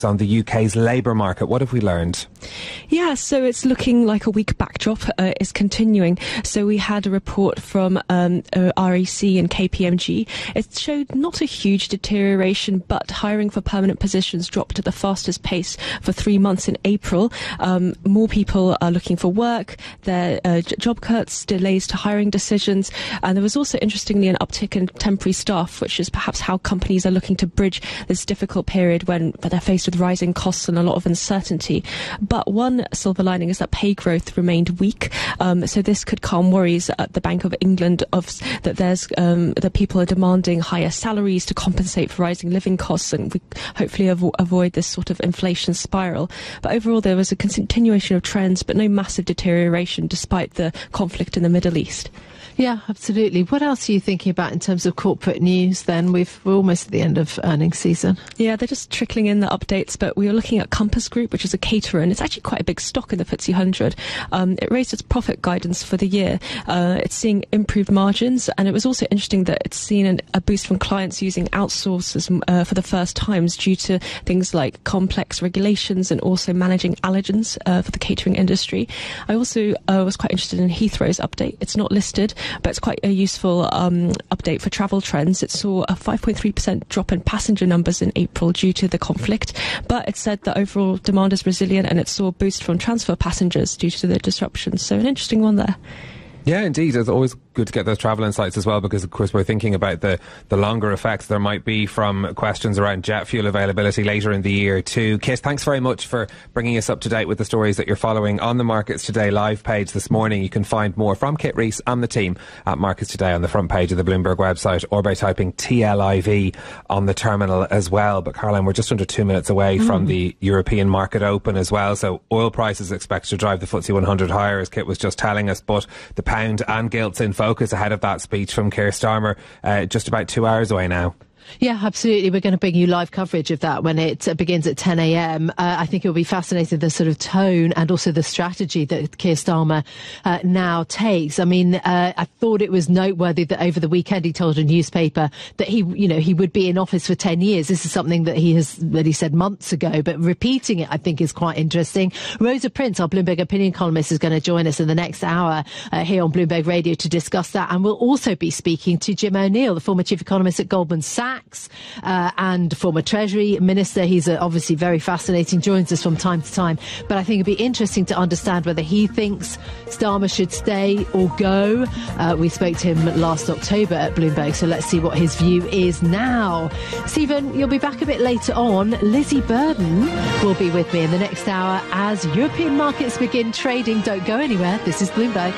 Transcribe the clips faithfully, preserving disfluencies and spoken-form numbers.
on the U K's labour market. What have we learned? Yeah, so it's looking like a weak backdrop uh, is continuing. So we had a report from um, uh, R A C and K P M G. It showed not a huge deterioration, but hiring for permanent positions dropped at the fastest pace for three months in April. Um, more people are looking for work. There are uh, job cuts, delays to hiring decisions, and there was also, interestingly, an uptick in temporary staff, which is perhaps how companies are looking to bridge this difficult period when they're faced with rising costs and a lot of uncertainty. But one silver lining is that pay growth remained weak. Um, so this could calm worries at the Bank of England of that there's um, that people are demanding higher salaries to compensate for rising living costs, and we hopefully avo- avoid this sort of inflation spiral. But overall, there was a continuation of trends, but no massive deterioration despite the conflict in the Middle East. Yeah, absolutely. What else are you thinking about in terms of corporate news then? We've, we're almost at the end of earnings season. Yeah, they're just trickling in the updates, but we were looking at Compass Group, which is a caterer, and it's actually quite a big stock in the F T S E one hundred. Um, it raised its profit guidance for the year. Uh, it's seeing improved margins, and it was also interesting that it's seen an, a boost from clients using outsourcers uh, for the first times due to things like complex regulations and also managing allergens uh, for the catering industry. I also uh, was quite interested in Heathrow's update. It's not listed, but it's quite a useful um, update for travel trends. It saw a five point three percent drop in passenger numbers in April due to the conflict, but it said that overall demand is resilient and it saw a boost from transfer passengers due to the disruptions. So an interesting one there. Yeah, indeed. It's always good to get those travel insights as well, because of course we're thinking about the, the longer effects there might be from questions around jet fuel availability later in the year too. Kit, thanks very much for bringing us up to date with the stories that you're following on the Markets Today live page this morning. You can find more from Kit Rees and the team at Markets Today on the front page of the Bloomberg website, or by typing T L I V on the terminal as well. But Caroline, we're just under two minutes away mm. from the European market open as well, so oil prices expect to drive the F T S E one hundred higher, as Kit was just telling us, but the pound and gilt's in focus ahead of that speech from Keir Starmer, uh, just about two hours away now. Yeah, absolutely. We're going to bring you live coverage of that when it uh, begins at ten a.m. Uh, I think it'll be fascinating, the sort of tone and also the strategy that Keir Starmer uh, now takes. I mean, uh, I thought it was noteworthy that over the weekend he told a newspaper that he, you know, he would be in office for ten years. This is something that he has, that he said months ago, but repeating it, I think, is quite interesting. Rosa Prince, our Bloomberg opinion columnist, is going to join us in the next hour uh, here on Bloomberg Radio to discuss that. And we'll also be speaking to Jim O'Neill, the former chief economist at Goldman Sachs. Uh, and former Treasury Minister. He's uh, obviously very fascinating, joins us from time to time. But I think it'd be interesting to understand whether he thinks Starmer should stay or go. Uh, we spoke to him last October at Bloomberg, so let's see what his view is now. Stephen, you'll be back a bit later on. Lizzie Burden will be with me in the next hour as European markets begin trading. Don't go anywhere. This is Bloomberg.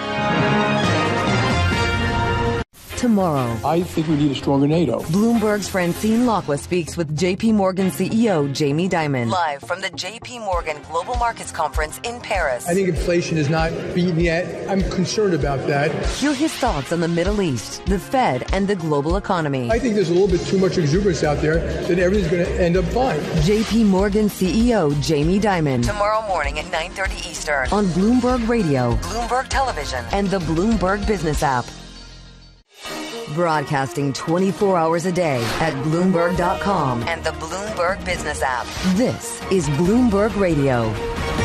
Tomorrow, I think we need a stronger NATO. Bloomberg's Francine Lacqua speaks with J P Morgan C E O Jamie Dimon. Live from the J P Morgan Global Markets Conference in Paris. I think inflation is not beaten yet. I'm concerned about that. Hear his thoughts on the Middle East, the Fed, and the global economy. I think there's a little bit too much exuberance out there that everything's going to end up fine. J P Morgan C E O Jamie Dimon. Tomorrow morning at nine thirty Eastern on Bloomberg Radio, Bloomberg Television, and the Bloomberg Business app. Broadcasting twenty-four hours a day at Bloomberg dot com and the Bloomberg Business app. This is Bloomberg Radio.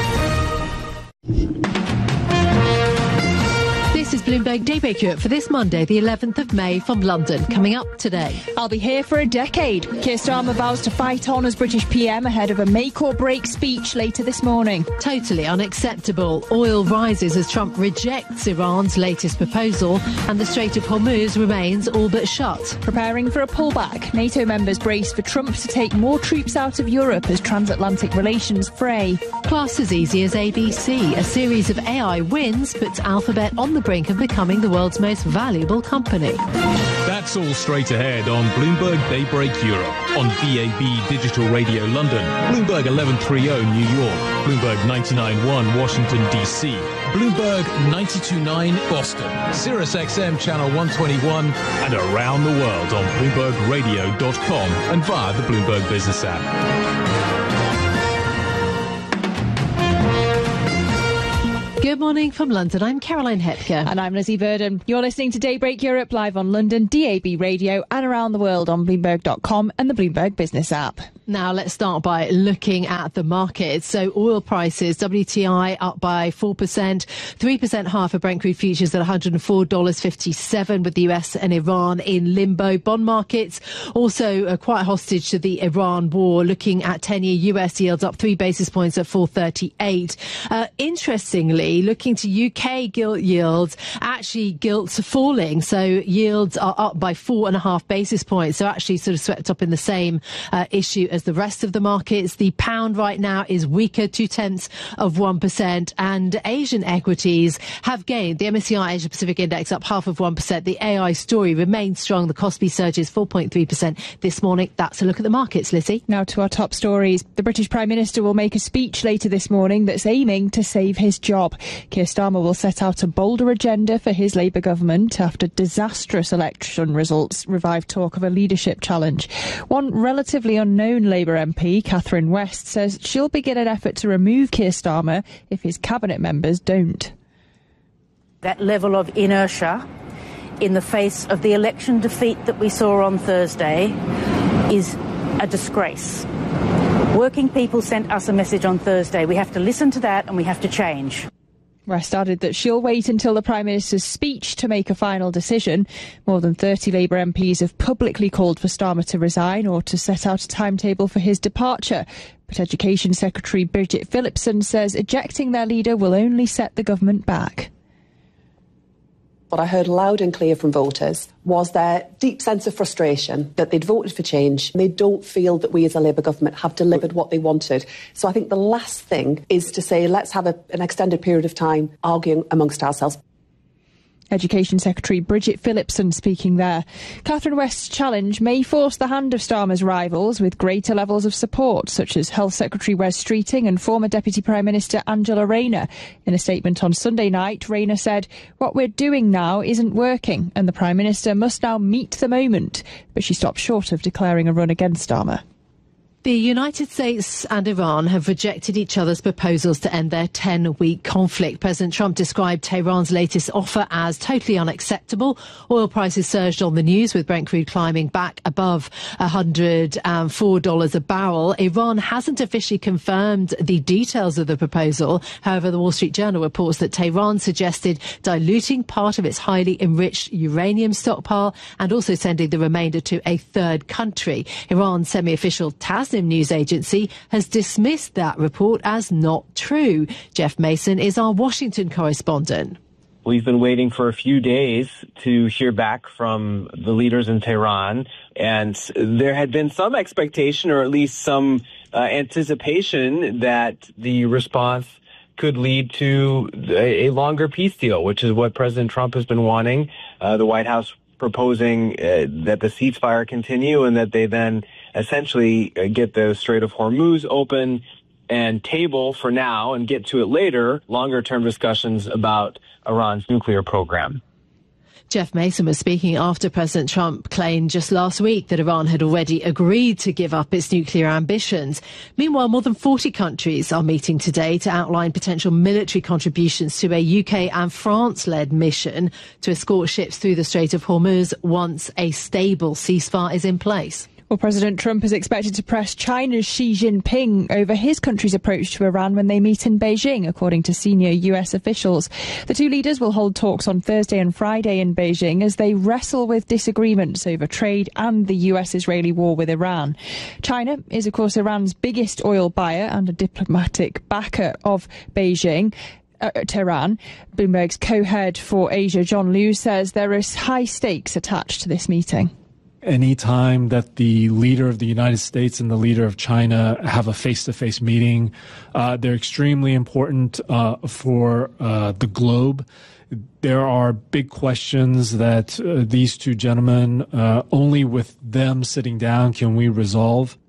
This is Bloomberg Daybreak Europe for this Monday, the eleventh of May, from London. Coming up today. I'll be here for a decade. Keir Starmer vows to fight on as British P M ahead of a make or break speech later this morning. Totally unacceptable. Oil rises as Trump rejects Iran's latest proposal, and the Strait of Hormuz remains all but shut. Preparing for a pullback, NATO members brace for Trump to take more troops out of Europe as transatlantic relations fray. Plus, as easy as A B C, a series of A I wins puts Alphabet on the brink of becoming the world's most valuable company. That's all straight ahead on Bloomberg Daybreak Europe, on B A B Digital Radio London, Bloomberg eleven thirty New York, Bloomberg ninety-nine point one Washington D C, Bloomberg ninety-two point nine Boston, Sirius X M Channel one twenty-one, and around the world on Bloomberg Radio dot com and via the Bloomberg Business app. Good morning from London. I'm Caroline Hepker. And I'm Lizzie Burden. You're listening to Daybreak Europe live on London, D A B Radio, and around the world on Bloomberg dot com and the Bloomberg Business app. Now let's start by looking at the markets. So oil prices, W T I up by four percent, three percent higher for Brent crude futures at one hundred four dollars fifty-seven, with the U S and Iran in limbo. Bond markets also uh, quite hostage to the Iran war, looking at ten-year U S yields up three basis points at four thirty-eight. Uh, interestingly, looking to U K gilt yields, actually gilts falling. So yields are up by four and a half basis points. So actually sort of swept up in the same uh, issue as the rest of the markets. The pound right now is weaker, two tenths of one percent, and Asian equities have gained. The M S C I Asia Pacific Index up half of one percent. The A I story remains strong. The Kospi surges four point three percent this morning. That's a look at the markets, Lizzie. Now to our top stories. The British Prime Minister will make a speech later this morning that's aiming to save his job. Keir Starmer will set out a bolder agenda for his Labour government after disastrous election results revive talk of a leadership challenge. One relatively unknown Labour M P, Catherine West, says she'll begin an effort to remove Keir Starmer if his cabinet members don't. That level of inertia in the face of the election defeat that we saw on Thursday is a disgrace. Working people sent us a message on Thursday. We have to listen to that and we have to change. West added that she'll wait until the Prime Minister's speech to make a final decision. More than thirty Labour M Ps have publicly called for Starmer to resign or to set out a timetable for his departure. But Education Secretary Bridget Phillipson says ejecting their leader will only set the government back. What I heard loud and clear from voters was their deep sense of frustration that they'd voted for change. They don't feel that we as a Labour government have delivered what they wanted. So I think the last thing is to say, let's have a, an extended period of time arguing amongst ourselves. Education Secretary Bridget Phillipson speaking there. Catherine West's challenge may force the hand of Starmer's rivals with greater levels of support, such as Health Secretary Wes Streeting and former Deputy Prime Minister Angela Rayner. In a statement on Sunday night, Rayner said, "What we're doing now isn't working and the Prime Minister must now meet the moment." But she stopped short of declaring a run against Starmer. The United States and Iran have rejected each other's proposals to end their ten-week conflict. President Trump described Tehran's latest offer as totally unacceptable. Oil prices surged on the news, with Brent crude climbing back above one hundred four dollars a barrel. Iran hasn't officially confirmed the details of the proposal. However, the Wall Street Journal reports that Tehran suggested diluting part of its highly enriched uranium stockpile and also sending the remainder to a third country. Iran's semi-official Tasnim news agency has dismissed that report as not true. Jeff Mason is our Washington correspondent. We've been waiting for a few days to hear back from the leaders in Tehran, and there had been some expectation, or at least some uh, anticipation, that the response could lead to a, a longer peace deal, which is what President Trump has been wanting. Uh, the White House proposing uh, that the ceasefire continue and that they then essentially uh, get the Strait of Hormuz open and table for now and get to it later, longer-term discussions about Iran's nuclear program. Jeff Mason was speaking after President Trump claimed just last week that Iran had already agreed to give up its nuclear ambitions. Meanwhile, more than forty countries are meeting today to outline potential military contributions to a U K and France-led mission to escort ships through the Strait of Hormuz once a stable ceasefire is in place. Well, President Trump is expected to press China's Xi Jinping over his country's approach to Iran when they meet in Beijing, according to senior U S officials. The two leaders will hold talks on Thursday and Friday in Beijing as they wrestle with disagreements over trade and the U S-Israeli war with Iran. China is, of course, Iran's biggest oil buyer and a diplomatic backer of Beijing. Uh, Tehran. Bloomberg's co-head for Asia, John Liu, says there is high stakes attached to this meeting. Any time that the leader of the United States and the leader of China have a face-to-face meeting, uh, they're extremely important uh, for uh, the globe. There are big questions that uh, these two gentlemen, uh, only with them sitting down can we resolve.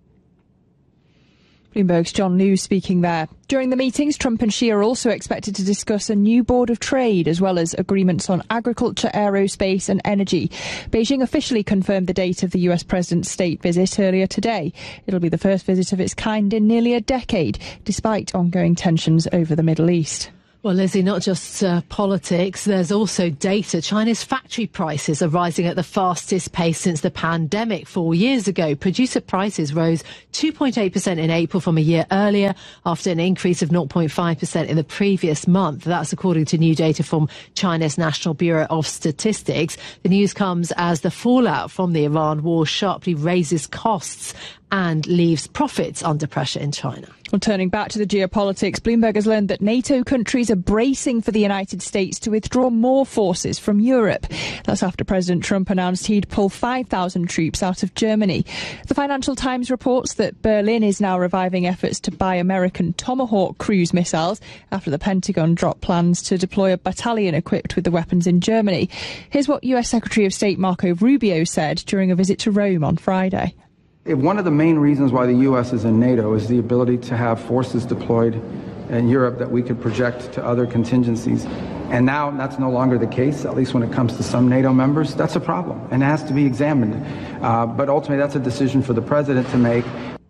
Bloomberg's John Liu speaking there. During the meetings, Trump and Xi are also expected to discuss a new board of trade as well as agreements on agriculture, aerospace and energy. Beijing officially confirmed the date of the U S president's state visit earlier today. It'll be the first visit of its kind in nearly a decade, despite ongoing tensions over the Middle East. Well, Lizzie, not just uh, politics, there's also data. China's factory prices are rising at the fastest pace since the pandemic four years ago. Producer prices rose two point eight percent in April from a year earlier, after an increase of zero point five percent in the previous month. That's according to new data from China's National Bureau of Statistics. The news comes as the fallout from the Iran war sharply raises costs and leaves profits under pressure in China. Well, turning back to the geopolitics, Bloomberg has learned that NATO countries are bracing for the United States to withdraw more forces from Europe. That's after President Trump announced he'd pull five thousand troops out of Germany. The Financial Times reports that Berlin is now reviving efforts to buy American Tomahawk cruise missiles after the Pentagon dropped plans to deploy a battalion equipped with the weapons in Germany. Here's what U S Secretary of State Marco Rubio said during a visit to Rome on Friday. One of the main reasons why the U S is in NATO is the ability to have forces deployed in Europe that we could project to other contingencies. And now that's no longer the case, at least when it comes to some NATO members. That's a problem and it has to be examined. Uh, but ultimately, that's a decision for the president to make.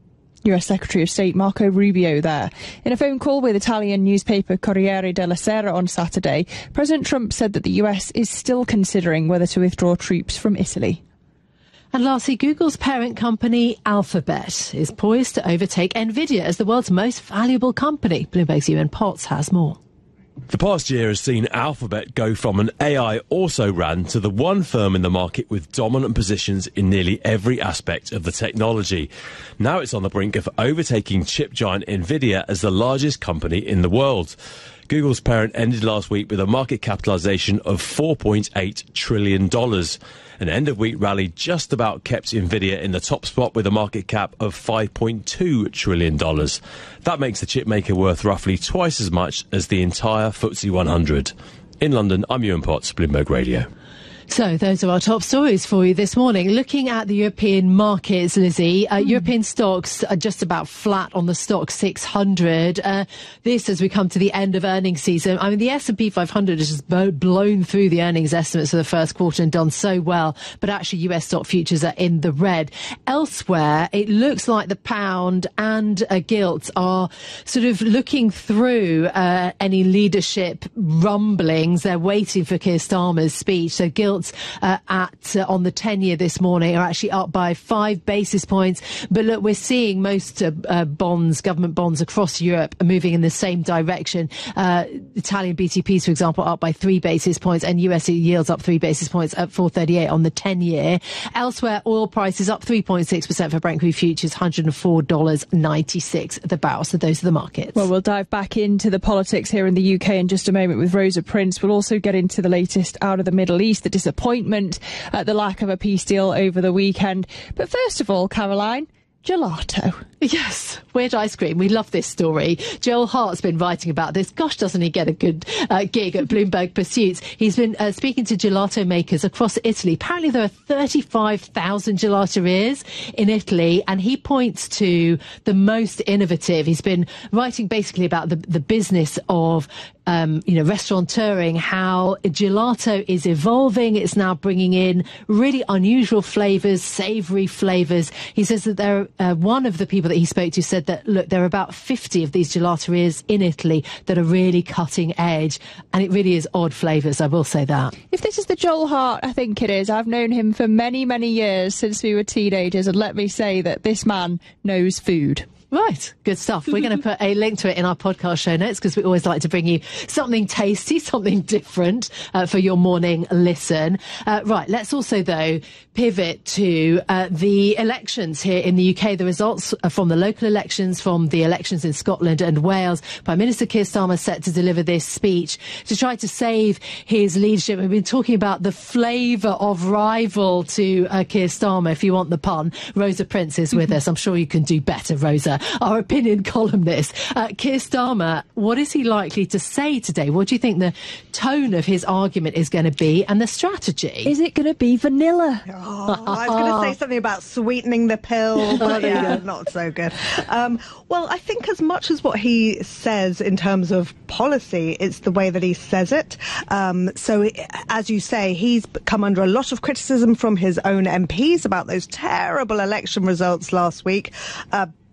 U S Secretary of State Marco Rubio there. In a phone call with Italian newspaper Corriere della Sera on Saturday, President Trump said that the U S is still considering whether to withdraw troops from Italy. And lastly, Google's parent company Alphabet is poised to overtake Nvidia as the world's most valuable company. Bloomberg's Ewan Potts has more. The past year has seen Alphabet go from an A I also-ran to the one firm in the market with dominant positions in nearly every aspect of the technology. Now it's on the brink of overtaking chip giant Nvidia as the largest company in the world. Google's parent ended last week with a market capitalization of four point eight trillion dollars. An end-of-week rally just about kept Nvidia in the top spot with a market cap of five point two trillion dollars. That makes the chipmaker worth roughly twice as much as the entire F T S E one hundred. In London, I'm Ewan Potts, Bloomberg Radio. So those are our top stories for you this morning. Looking at the European markets, Lizzie, uh, mm. European stocks are just about flat on the stock six hundred. Uh, this as we come to the end of earnings season. I mean, the S and P five hundred has just bo- blown through the earnings estimates for the first quarter and done so well. But actually, U S stock futures are in the red. Elsewhere, it looks like the pound and uh, gilts are sort of looking through uh, any leadership rumblings. They're waiting for Keir Starmer's speech. So gilts Uh, at uh, on the ten-year this morning are actually up by five basis points. But look, we're seeing most uh, uh, bonds, government bonds across Europe are moving in the same direction. Uh, Italian B T Ps, for example, up by three basis points, and U S yields up three basis points at four thirty-eight on the ten-year. Elsewhere, oil prices up three point six percent for Brent crude futures, one hundred four dollars ninety-six the barrel. So those are the markets. Well, we'll dive back into the politics here in the U K in just a moment with Rosa Prince. We'll also get into the latest out of the Middle East, the disappointment at the lack of a peace deal over the weekend. But first of all, Caroline, gelato. Yes, weird ice cream. We love this story. Joel Hart's been writing about this. Gosh, doesn't he get a good uh, gig at Bloomberg Pursuits? He's been uh, speaking to gelato makers across Italy. Apparently there are thirty-five thousand gelaterias in Italy, and he points to the most innovative. He's been writing basically about the, the business of Um, you know, restaurateuring, how gelato is evolving. It's now bringing in really unusual flavours, savoury flavours. He says that there, uh, one of the people that he spoke to said that, look, there are about fifty of these gelaterias in Italy that are really cutting edge. And it really is odd flavours, I will say that. If this is the Joel Hart, I think it is. I've known him for many, many years since we were teenagers. And let me say that this man knows food. Right, good stuff. We're going to put a link to it in our podcast show notes because we always like to bring you something tasty, something different uh, for your morning listen. Uh, right, let's also, though, pivot to uh, the elections here in the U K. The results from the local elections, from the elections in Scotland and Wales. Prime Minister Keir Starmer set to deliver this speech to try to save his leadership. We've been talking about the flavour of rival to uh, Keir Starmer, if you want the pun. Rosa Prince is with us. I'm sure you can do better, Rosa. Our opinion columnist. Uh, Keir Starmer, what is he likely to say today? What do you think the tone of his argument is going to be and the strategy? Is it going to be vanilla? Oh, I was going to say something about sweetening the pill, but yeah, not so good. Um, well, I think as much as what he says in terms of policy, it's the way that he says it. Um, so, as you say, he's come under a lot of criticism from his own M Ps about those terrible election results last week. Uh,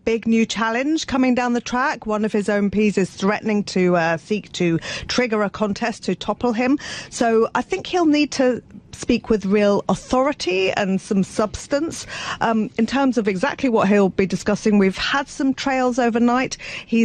big new challenge coming down the track. One of his own M Ps is threatening to uh, seek to trigger a contest to topple him. So I think he'll need to speak with real authority and some substance. Um, in terms of exactly what he'll be discussing, we've had some trails overnight. He's